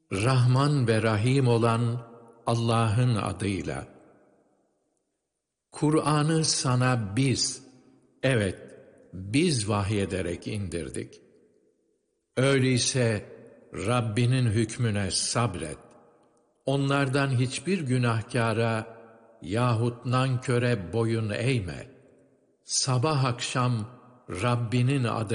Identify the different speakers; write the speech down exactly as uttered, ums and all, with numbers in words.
Speaker 1: Rahman ve Rahim olan Allah'ın adıyla. Kur'an'ı sana biz, evet biz vahyederek indirdik. Öyleyse Rabbinin hükmüne sabret. Onlardan hiçbir günahkâra yahut nanköre boyun eğme. Sabah akşam Rabbinin adı